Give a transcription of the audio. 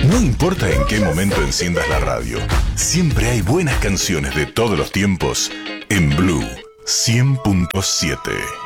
No importa en qué momento enciendas la radio, siempre hay buenas canciones de todos los tiempos en Blue 100.7.